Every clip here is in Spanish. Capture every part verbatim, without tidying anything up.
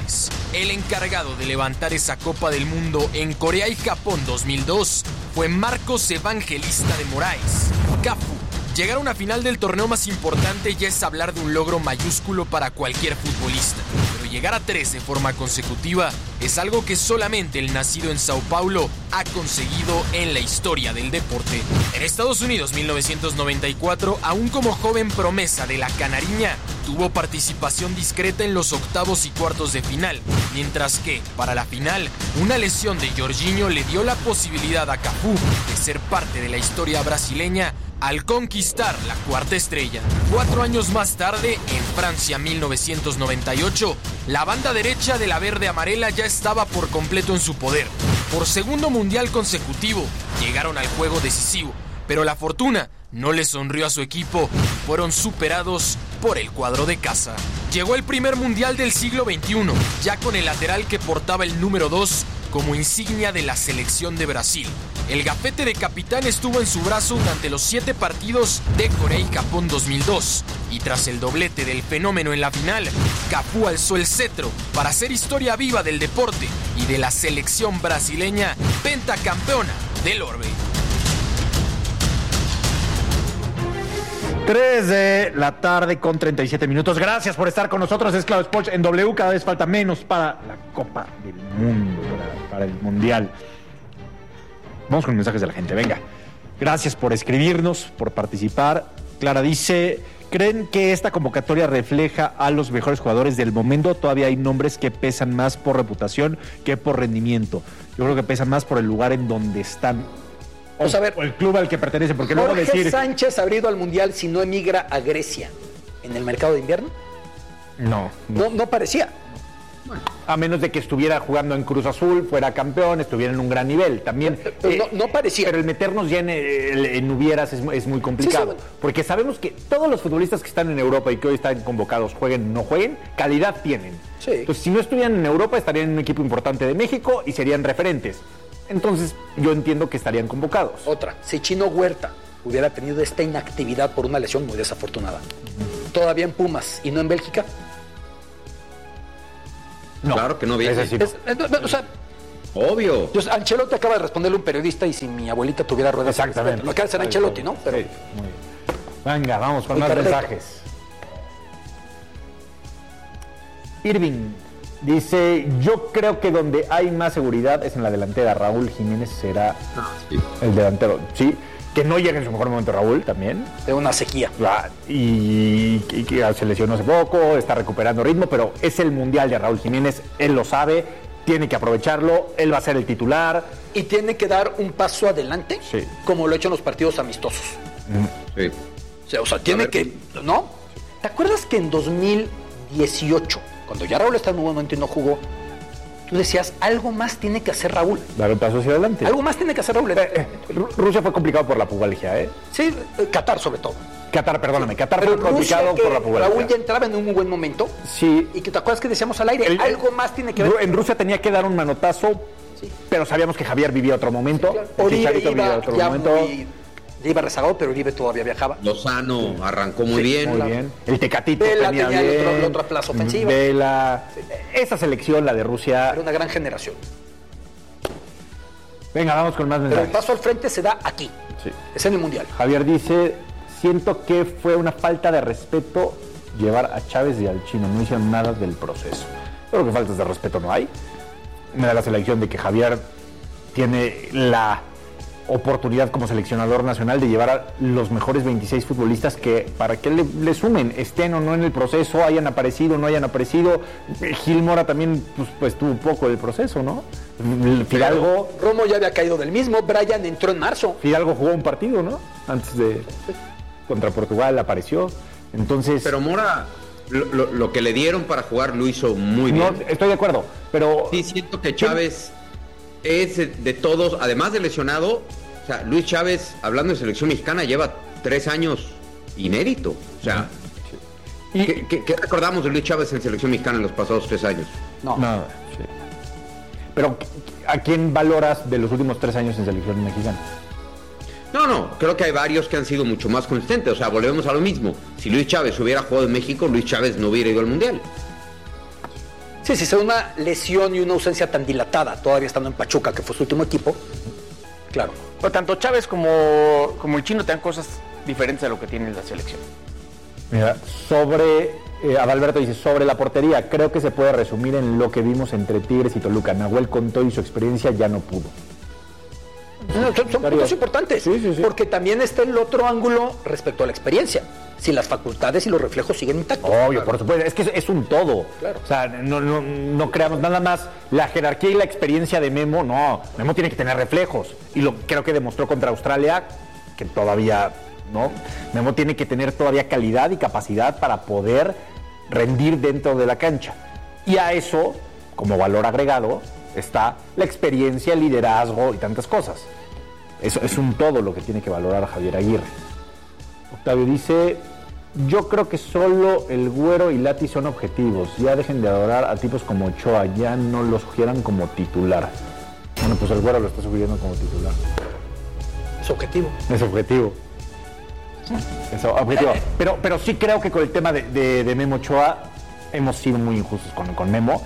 goles. El encargado de levantar esa Copa del Mundo en Corea y Japón dos mil dos fue Marcos Evangelista de Moraes, Cafu. Llegar a una final del torneo más importante ya es hablar de un logro mayúsculo para cualquier futbolista. Pero llegar a tres de forma consecutiva es algo que solamente el nacido en Sao Paulo ha conseguido en la historia del deporte. En Estados Unidos mil novecientos noventa y cuatro, aún como joven promesa de la Canariña, tuvo participación discreta en los octavos y cuartos de final, mientras que, para la final, una lesión de Jorginho le dio la posibilidad a Cafu de ser parte de la historia brasileña al conquistar la cuarta estrella. Cuatro años más tarde, en Francia mil novecientos noventa y ocho, la banda derecha de la verde amarela ya estaba por completo en su poder. Por segundo mundial consecutivo, llegaron al juego decisivo, pero la fortuna no le sonrió a su equipo y fueron superados por el cuadro de casa. Llegó el primer mundial del siglo veintiuno, ya con el lateral que portaba el número dos como insignia de la selección de Brasil. El gafete de capitán estuvo en su brazo durante los siete partidos de Corea y Japón dos mil dos. Y tras el doblete del fenómeno en la final, Cafu alzó el cetro para hacer historia viva del deporte y de la selección brasileña pentacampeona del orbe. tres de la tarde con treinta y siete minutos. Gracias por estar con nosotros. Es Claro Sports en W. Cada vez falta menos para la Copa del Mundo, para, para el Mundial. Vamos con mensajes de la gente. Venga. Gracias por escribirnos, por participar. Clara dice: ¿creen que esta convocatoria refleja a los mejores jugadores del momento? Todavía hay nombres que pesan más por reputación que por rendimiento. Yo creo que pesan más por el lugar en donde están. O, Vamos a ver, o el club al que pertenece, porque Jorge luego decir... Sánchez habría ido al Mundial si no emigra a Grecia en el mercado de invierno. No, no, no, no parecía. Bueno, a menos de que estuviera jugando en Cruz Azul, fuera campeón, estuviera en un gran nivel. También. Pero eh, no, no parecía. Pero el meternos ya en, el, en hubieras es, es muy complicado. Sí, sí, bueno. Porque sabemos que todos los futbolistas que están en Europa y que hoy están convocados, jueguen o no jueguen, calidad tienen. Sí. Entonces, si no estuvieran en Europa, estarían en un equipo importante de México y serían referentes. Entonces, yo entiendo que estarían convocados. Otra, si Chino Huerta hubiera tenido esta inactividad por una lesión muy desafortunada, uh-huh. ¿todavía en Pumas y no en Bélgica? No, claro que no viene. Es, es, es, no, o sea, obvio. Yo, Ancelotti acaba de responderle a un periodista y si mi abuelita tuviera ruedas. Exactamente. Lo que hace Ancelotti, ¿no? Pero... Sí, muy bien. Venga, vamos con más perfecto. mensajes. Irving dice: yo creo que donde hay más seguridad es en la delantera. Raúl Jiménez será ah, sí. el delantero. Sí, que no llega en su mejor momento Raúl también. De una sequía. Ah, y, y que se lesionó hace poco, está recuperando ritmo, pero es el mundial de Raúl Jiménez, él lo sabe, tiene que aprovecharlo, él va a ser el titular. Y tiene que dar un paso adelante, sí. como lo ha hecho en los partidos amistosos. Mm. Sí. O sea, o sea tiene que... ¿No? ¿Te acuerdas que en dos mil dieciocho... cuando ya Raúl está en un momento y no jugó, tú decías, algo más tiene que hacer Raúl? Dar un paso hacia adelante. Algo más tiene que hacer Raúl. Eh, eh, Rusia fue complicado por la pubalgia, ¿eh? Sí, Qatar sobre todo. Qatar, perdóname, sí. Qatar Pero fue complicado Rusia, por la pubalgia. Raúl ya entraba en un muy buen momento. Sí. Y que te acuerdas que decíamos al aire, el, algo más tiene que ver. En Rusia tenía que dar un manotazo, sí. pero sabíamos que Javier vivía otro momento. Sí, claro. Oribe iba, vivía otro ya momento. Muy... Ya iba rezagado, pero Oribe todavía viajaba. Lozano sí. arrancó muy sí, bien. Muy claro. bien. El Tecatito Vela tenía, tenía bien. El, otro, el otro plazo ofensivo. Vela. Sí. Esa selección, la de Rusia. Era una gran generación. Venga, vamos con más mensajes. Pero el paso al frente se da aquí. Sí. Es en el Mundial. Javier dice: siento que fue una falta de respeto llevar a Chávez y al Chino. No hicieron nada del proceso. Creo que faltas de respeto no hay. Me da la selección de que Javier tiene la oportunidad como seleccionador nacional de llevar a los mejores veintiséis futbolistas que para que le, le sumen, estén o no en el proceso, hayan aparecido o no hayan aparecido. Gil Mora también pues, pues tuvo poco del proceso, ¿no? Fidalgo... Pero Romo ya había caído del mismo, Brian entró en marzo. Fidalgo jugó un partido, ¿no? Antes de... contra Portugal apareció. Entonces... Pero Mora, lo, lo, lo que le dieron para jugar lo hizo muy no, bien. Estoy de acuerdo, pero... Sí, siento que Chávez... es de todos, además de lesionado, o sea, Luis Chávez, hablando de selección mexicana, lleva tres años inédito. O sea, sí. ¿qué, qué, ¿qué recordamos de Luis Chávez en selección mexicana en los pasados tres años? No. Nada, sí. Pero, ¿a quién valoras de los últimos tres años en selección mexicana? No, no, creo que hay varios que han sido mucho más consistentes. O sea, volvemos a lo mismo. Si Luis Chávez hubiera jugado en México, Luis Chávez no hubiera ido al Mundial. Sí, si sea una lesión y una ausencia tan dilatada, todavía estando en Pachuca, que fue su último equipo, claro. Pero tanto Chávez como, como el Chino te dan cosas diferentes a lo que tiene la selección. Mira, sobre, eh, Adalberto dice, sobre la portería, creo que se puede resumir en lo que vimos entre Tigres y Toluca. Nahuel con todo y su experiencia ya no pudo. No, son son puntos importantes, Sí, sí, sí. porque también está el otro ángulo respecto a la experiencia. Si las facultades y los reflejos siguen intactos. Obvio, por supuesto, es que es, es un todo. Claro. O sea, no, no, no creamos nada más la jerarquía y la experiencia de Memo, no. Memo tiene que tener reflejos. Y lo creo que demostró contra Australia que todavía, ¿no? Memo tiene que tener todavía calidad y capacidad para poder rendir dentro de la cancha. Y a eso, como valor agregado, está la experiencia, el liderazgo y tantas cosas. Eso es un todo lo que tiene que valorar Javier Aguirre. Octavio dice, yo creo que solo el Güero y Lati son objetivos. Ya dejen de adorar a tipos como Ochoa, ya no los sugieran como titular. Bueno, pues el Güero lo está sugiriendo como titular. Es objetivo. Es objetivo. Es objetivo. Pero, pero sí creo que con el tema de, de, de Memo Ochoa hemos sido muy injustos con, con Memo.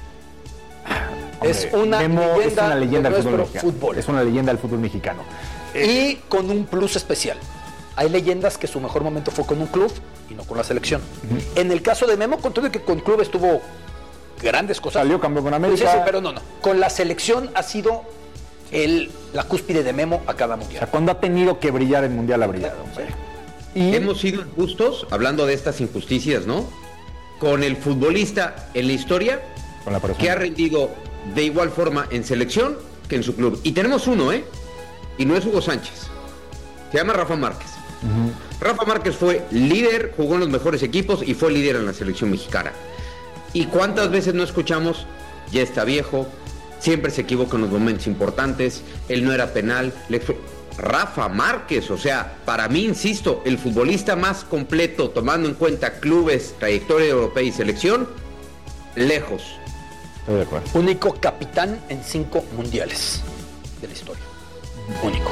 Hombre, Es una Memo leyenda es una leyenda de del fútbol nuestro mexicano. fútbol. Es una leyenda del fútbol mexicano. Y con un plus especial. Hay leyendas que su mejor momento fue con un club y no con la selección. Uh-huh. En el caso de Memo, con todo y que con clubes tuvo grandes cosas. Salió campeón con América. Sí, sí, pero no, no. Con la selección ha sido el, la cúspide de Memo a cada O mundial. sea, cuando ha tenido que brillar en mundial ha brillado. Sí. Y Hemos sido injustos, hablando de estas injusticias, ¿no? Con el futbolista en la historia con la persona que ha rendido de igual forma en selección que en su club. Y tenemos uno, ¿eh? Y no es Hugo Sánchez. Se llama Rafa Márquez. Uh-huh. Rafa Márquez fue líder, jugó en los mejores equipos y fue líder en la selección mexicana. ¿Y cuántas veces no escuchamos? Ya está viejo, siempre se equivoca en los momentos importantes, él no era penal. Le fue... Rafa Márquez, o sea, para mí, insisto, el futbolista más completo, tomando en cuenta clubes, trayectoria europea y selección, lejos. Estoy de acuerdo. Único capitán en cinco mundiales de la historia. Único.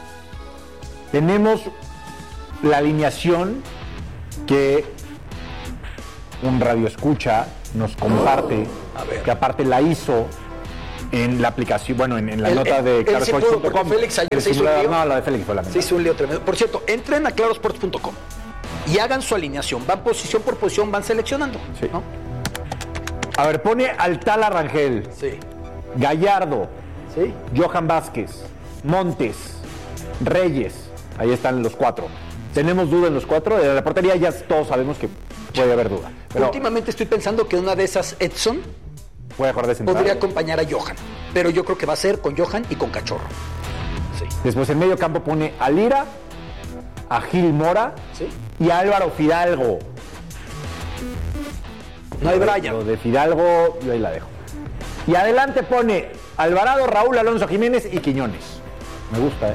Tenemos la alineación que un radioescucha nos comparte, a ver. que aparte la hizo en la aplicación, bueno, en, en la El- nota el- de él claro sí sports pudo, punto com. porque Félix ayer El se hizo un simulador- lío. No, la de Félix fue la Se hizo un lío tremendo. Por cierto, entren a claro sports punto com y hagan su alineación. Van posición por posición, van seleccionando. Sí. ¿No? A ver, pone al Tala Rangel, Sí. Gallardo, Sí. Johan Vázquez, Montes, Reyes. Ahí están los cuatro. ¿Tenemos duda en los cuatro? De la portería ya todos sabemos que puede haber duda. Pero Últimamente estoy pensando que una de esas Edson puede jugar de central. podría acompañar a Johan. Pero yo creo que va a ser con Johan y con Cachorro. Sí. Después en medio campo pone a Lira, a Gil Mora Sí. y a Álvaro Fidalgo. No hay Lo Brian. de Fidalgo, yo ahí la dejo. Y adelante pone Alvarado, Raúl, Alonso Jiménez y Quiñones. Me gusta, ¿eh?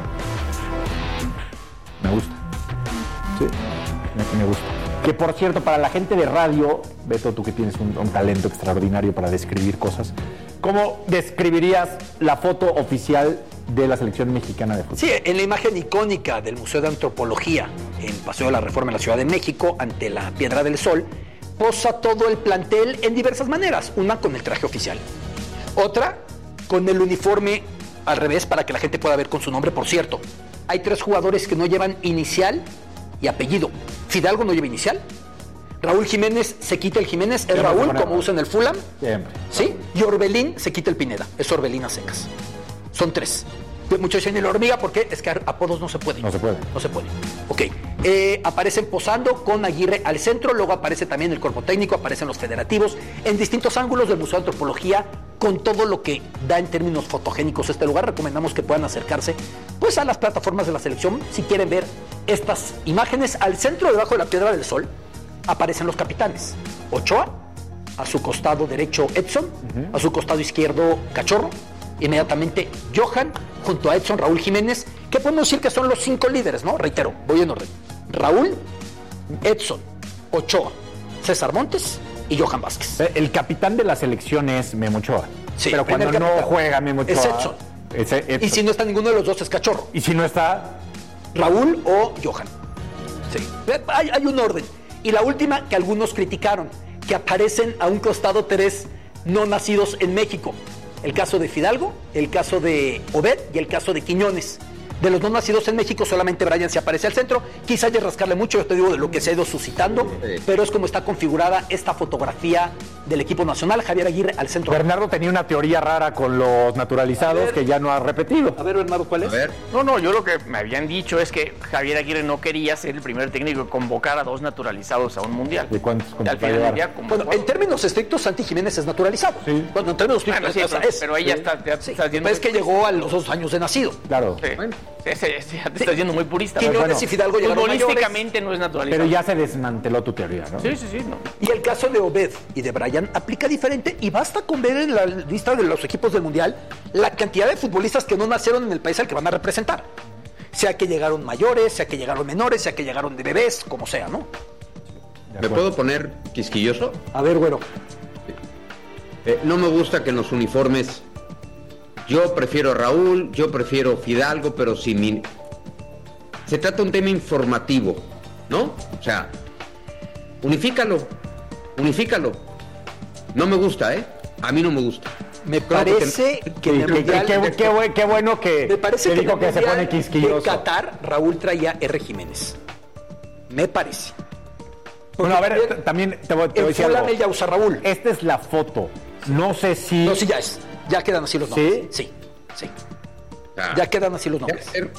Me gusta. Sí, me, me gusta. Que por cierto, para la gente de radio, Beto, tú que tienes un, un talento extraordinario para describir cosas, ¿cómo describirías la foto oficial de la selección mexicana de fútbol? Sí, en la imagen icónica del Museo de Antropología en Paseo de la Reforma en la Ciudad de México, ante la Piedra del Sol, posa todo el plantel en diversas maneras. Una con el traje oficial, otra con el uniforme al revés para que la gente pueda ver con su nombre. Por cierto, hay tres jugadores que no llevan inicial y apellido. Fidalgo no lleva inicial. Raúl Jiménez se quita el Jiménez, es Siempre se Raúl pone como Raúl. usa en el Fulham. Siempre. ¿Sí? Y Orbelín se quita el Pineda, es Orbelín a secas. Son tres. Muchos dicen la hormiga porque es que apodos no se pueden. No se puede. No se puede. Ok. Eh, aparecen posando con Aguirre al centro, luego aparece también el cuerpo técnico, aparecen los federativos en distintos ángulos del Museo de Antropología con todo lo que da en términos fotogénicos este lugar. Recomendamos que puedan acercarse pues a las plataformas de la selección si quieren ver estas imágenes. Al centro, debajo de la Piedra del Sol, aparecen los capitanes. Ochoa, a su costado derecho Edson, uh-huh. a su costado izquierdo Cachorro, inmediatamente Johan, junto a Edson, Raúl Jiménez, que podemos decir que son los cinco líderes, ¿no? Reitero, voy en orden. Raúl, Edson, Ochoa, César Montes y Johan Vázquez. El capitán de la selección es Memo Ochoa. Sí, pero cuando primer no capitán. juega Memo Ochoa Es Edson. es Edson. Y si no está ninguno de los dos es Cachorro. Y si no está, Raúl o Johan. Sí. Hay, hay un orden. Y la última que algunos criticaron, que aparecen a un costado tres no nacidos en México. El caso de Fidalgo, el caso de Obed y el caso de Quiñones. De los no nacidos en México, solamente Brian se aparece al centro. Quizá haya rascarle mucho, yo te digo de lo que se ha ido suscitando, sí. Pero es como está configurada esta fotografía del equipo nacional. Javier Aguirre al centro. Bernardo tenía una teoría rara con los naturalizados que ya no ha repetido. A ver, Bernardo, ¿cuál es? A ver. No, no, yo lo que me habían dicho es que Javier Aguirre no quería ser el primer técnico que convocara a dos naturalizados a un mundial. ¿Y cuántos Y al final del día, Bueno, en términos estrictos, Santi Jiménez es naturalizado. Sí. Bueno, en términos Bueno, estrictos, sí, o sea, pero, es. pero ahí ya está, ya Sí, está haciendo es que llegó a los dos años de nacido. Claro. Sí. Bueno. Ese, ese, ya te estás yendo muy purista. Quiñones bueno, y Fidalgo llegaron mayores. Futbolísticamente no es naturalizado. Pero ya se desmanteló tu teoría, ¿no? Sí, sí, sí. No. Y el caso de Obed y de Brian aplica diferente y basta con ver en la lista de los equipos del Mundial la cantidad de futbolistas que no nacieron en el país al que van a representar. Sea que llegaron mayores, sea que llegaron menores, sea que llegaron de bebés, como sea, ¿no? ¿Me puedo poner quisquilloso? A ver, güero. Eh, no me gusta que en los uniformes... Yo prefiero a Raúl, yo prefiero Fidalgo, pero sin mi... Se trata de un tema informativo, ¿no? O sea, unifícalo, unifícalo. No me gusta, ¿eh? A mí no me gusta. Me Creo parece que, que en el Qué, Mundial... qué, qué, bu- qué bueno que, Me parece que que, dijo en el que se Mundial pone quisquilloso. de Qatar, Raúl traía R. Jiménez. Me parece. Bueno, a ver, Porque t- también te voy, te voy a en decir Fulham algo. él ya usa Raúl. Esta es la foto. No sé si... No, sí, ya es. Ya quedan así los ¿Sí? nombres. Sí, sí. O sea, Ya quedan así los tendría nombres. que ser-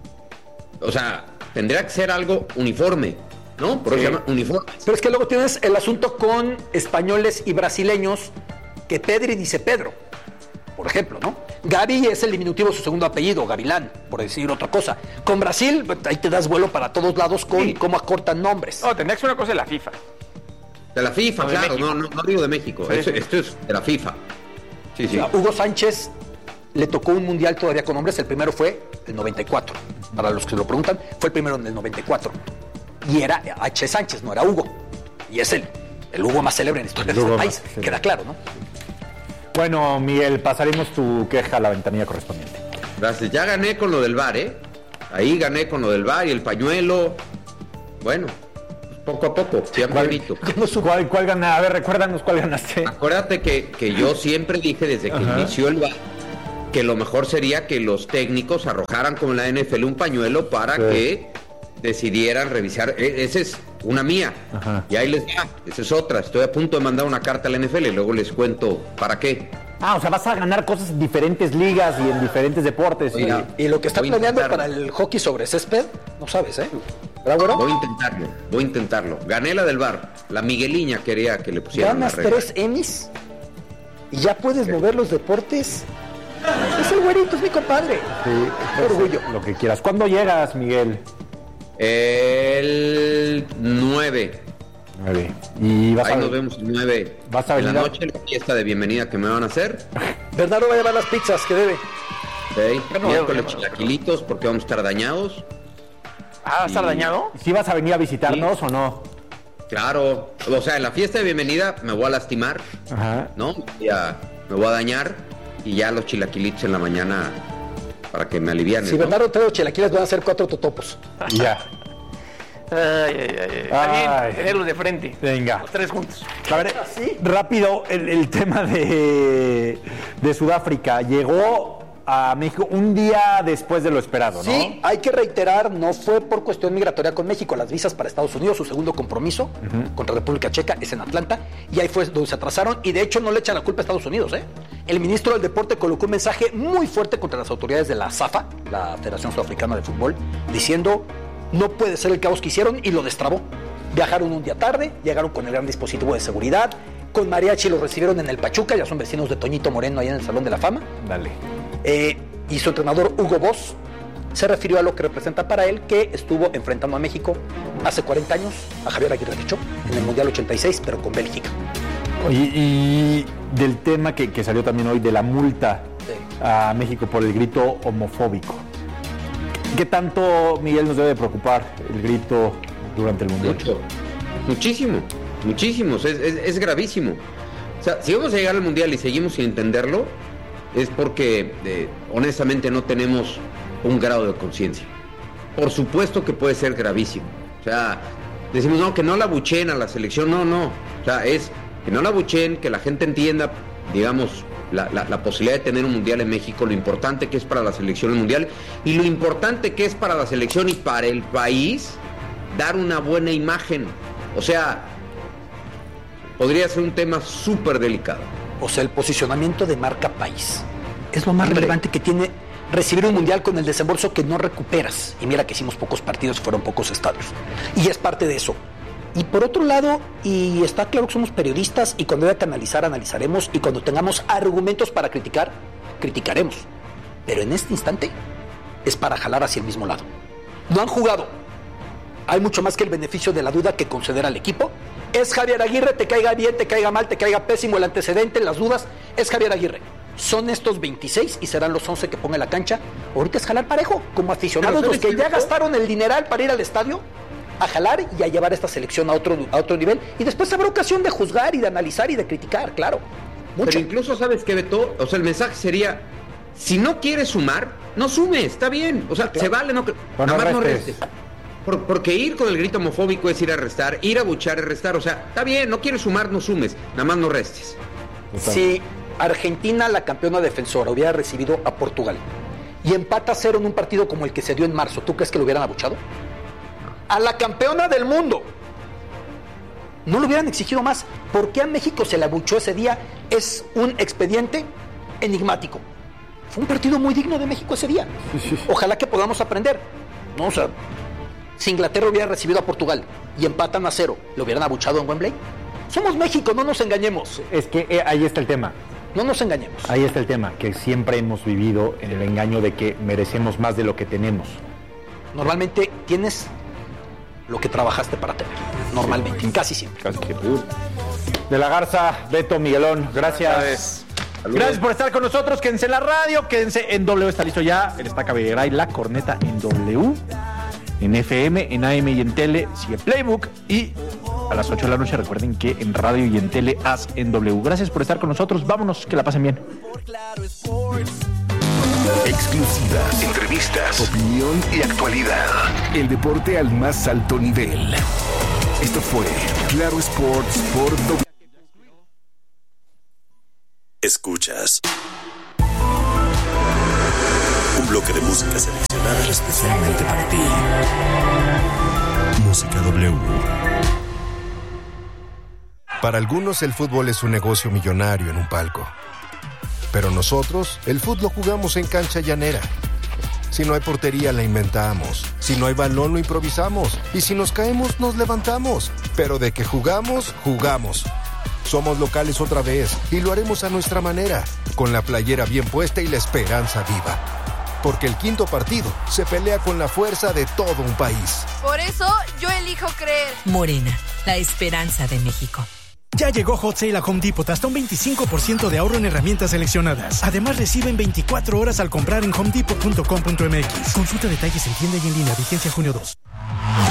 o sea, tendría que ser algo uniforme, ¿no? Por eso se llama uniforme. Pero es que luego tienes el asunto con españoles y brasileños, que Pedri dice Pedro, por ejemplo, ¿no? Gavi es el diminutivo de su segundo apellido, Gavilán, por decir otra cosa. Con Brasil, ahí te das vuelo para todos lados con Sí. cómo acortan nombres. No, tendría que ser una cosa de la FIFA. De la FIFA, No, de claro, México. no, no, no digo de México. Sí, esto, sí. esto es de la FIFA. Sí, O sí. sea, Hugo Sánchez le tocó un mundial todavía con hombres, el primero fue el noventa y cuatro. Para los que se lo preguntan, fue el primero en el noventa y cuatro. Y era H. Sánchez, no era Hugo. Y es el, el Hugo más célebre en la historia El de este Hugo país, más célebre. queda claro, ¿no? Bueno, Miguel, pasaremos tu queja a la ventanilla correspondiente. Gracias. Ya gané con lo del bar, ¿eh? Ahí gané con lo del bar y el pañuelo. Bueno, pues poco a poco, siempre ¿Cuál, bonito. ¿Cuál, cuál gana? A ver, recuérdanos cuál ganaste. Acuérdate que, que yo siempre dije desde que Ajá. inició el bar que lo mejor sería que los técnicos arrojaran como en la N F L un pañuelo para Sí. que decidieran revisar. E- esa es una mía. Ajá. Y ahí les va. Esa es otra. Estoy a punto de mandar una carta a la N F L y luego les cuento para qué. Ah, o sea, vas a ganar cosas en diferentes ligas y en diferentes deportes. y- Oiga. Y lo que está Voy a planeando intentarlo. para el hockey sobre césped, no sabes, ¿eh? ¿Verdad, güero? Voy a intentarlo. Voy a intentarlo. Gané la del bar. La Migueliña quería que le pusieran Ganas la regla. tres Emmys y ya puedes mover los deportes. Es el güerito, es mi compadre. Sí, Qué orgullo. Lo que quieras. ¿Cuándo llegas, Miguel? El nueve. Nueve. Y vas Ahí a nos vemos el nueve. ¿Vas a en la venir a- noche, la fiesta de bienvenida que me van a hacer. Bernardo va a llevar las pizzas que debe. ¿Sí? Bueno, Miércoles bueno. chilaquilitos porque vamos a estar dañados. Ah, ¿estar Y- dañado? ¿Sí vas a venir a visitarnos o no? Claro. O sea, en la fiesta de bienvenida me voy a lastimar, Ajá. ¿no? Ya me voy a dañar y ya los chilaquilitos en la mañana para que me alivian. Si Bernardo trae los chilaquiles, van a ser cuatro totopos. Y ya. Ay, ay, ay. Está Ay. bien tenerlos de frente. Venga. Los tres juntos. A ver, rápido, el, el tema de, de Sudáfrica. Llegó a México un día después de lo esperado, ¿no? Sí, hay que reiterar, no fue por cuestión migratoria con México, las visas para Estados Unidos, su segundo compromiso contra República Checa es en Atlanta, y ahí fue donde se atrasaron, y de hecho no le echan la culpa a Estados Unidos, ¿eh? El ministro del Deporte colocó un mensaje muy fuerte contra las autoridades de la SAFA, la Federación Sudafricana de Fútbol, diciendo, no puede ser el caos que hicieron, y lo destrabó. Viajaron un día tarde, llegaron con el gran dispositivo de seguridad, con mariachi los recibieron en el Pachuca, ya son vecinos de Toñito Moreno ahí en el Salón de la Fama. Dale. Eh, y su entrenador Hugo Boss se refirió a lo que representa para él, que estuvo enfrentando a México hace cuarenta años, a Javier Aguirre de hecho, en el Mundial ochenta y seis, pero con Bélgica. Oye, y del tema que, que salió también hoy de la multa Sí. a México por el grito homofóbico. ¿Qué tanto, Miguel, nos debe preocupar el grito durante el Mundial? Mucho. Muchísimo. Muchísimos. Es, es, es gravísimo. O sea, si vamos a llegar al Mundial y seguimos sin entenderlo, es porque eh, honestamente no tenemos un grado de conciencia. Por supuesto que puede ser gravísimo. O sea, decimos, no, que no la abucheen a la selección, no, no. O sea, es que no la abucheen, que la gente entienda, digamos, la, la, la posibilidad de tener un mundial en México, lo importante que es para la selección el mundial y lo importante que es para la selección y para el país dar una buena imagen. O sea, podría ser un tema súper delicado. O sea, el posicionamiento de marca país es lo más Hombre. relevante que tiene recibir un mundial con el desembolso que no recuperas. Y mira que hicimos pocos partidos, fueron pocos estadios. Y es parte de eso. Y por otro lado, y está claro que somos periodistas y cuando haya que analizar, analizaremos y cuando tengamos argumentos para criticar, criticaremos. Pero en este instante es para jalar hacia el mismo lado. No han jugado. Hay mucho más que el beneficio de la duda que conceder al equipo. Es Javier Aguirre, te caiga bien, te caiga mal, te caiga pésimo el antecedente, las dudas. Es Javier Aguirre. Son estos veintiséis y serán los once que ponga en la cancha. Ahorita es jalar parejo, como aficionados, los que ya gastaron el dineral para ir al estadio, a jalar y a llevar esta selección a otro, a otro nivel. Y después habrá ocasión de juzgar y de analizar y de criticar, claro. Mucho. Pero incluso, ¿sabes qué, Beto? O sea, el mensaje sería, si no quieres sumar, no sumes, está bien. O sea, claro. Se vale, no, bueno, nada más no restes. restes. Por, porque ir con el grito homofóbico es ir a restar, ir a buchar es restar. O sea, está bien, no quieres sumar, no sumes, nada más no restes. Si Argentina, la campeona defensora, hubiera recibido a Portugal y empata a cero en un partido como el que se dio en marzo, ¿tú crees que lo hubieran abuchado? A la campeona del mundo. No lo hubieran exigido más. ¿Por qué a México se le abuchó ese día? Es un expediente enigmático. Fue un partido muy digno de México ese día. Ojalá que podamos aprender. No, o sea, si Inglaterra hubiera recibido a Portugal y empatan a cero, ¿lo hubieran abuchado en Wembley? Somos México, no nos engañemos. Es que eh, ahí está el tema. No nos engañemos. Ahí está el tema, que siempre hemos vivido en el engaño de que merecemos más de lo que tenemos. Normalmente tienes lo que trabajaste para tener. Normalmente, casi siempre. Casi siempre. De la Garza, Beto, Miguelón, gracias. Gracias por estar con nosotros. Quédense en la radio, quédense en W. Está listo ya el Estaca Videgaray, la corneta en W, en F M, en A M y en Tele. Sigue Playbook y a las ocho de la noche recuerden que en radio y en tele haz en W. Gracias por estar con nosotros. Vámonos, que la pasen bien. Exclusivas, entrevistas, opinión y actualidad. El deporte al más alto nivel. Esto fue Claro Sports por W. Escuchas un bloque de música seleccionada especialmente para ti. Música W. Para algunos el fútbol es un negocio millonario en un palco. Pero nosotros, el fútbol lo jugamos en cancha llanera. Si no hay portería, la inventamos. Si no hay balón, lo improvisamos. Y si nos caemos, nos levantamos. Pero de que jugamos, jugamos. Somos locales otra vez y lo haremos a nuestra manera, con la playera bien puesta y la esperanza viva. Porque el quinto partido se pelea con la fuerza de todo un país. Por eso, yo elijo creer. Morena, la esperanza de México. Ya llegó Hot Sale a Home Depot, hasta un veinticinco por ciento de ahorro en herramientas seleccionadas. Además, reciben veinticuatro horas al comprar en home depot punto com punto m x. Consulta detalles en tienda y en línea, vigencia junio dos.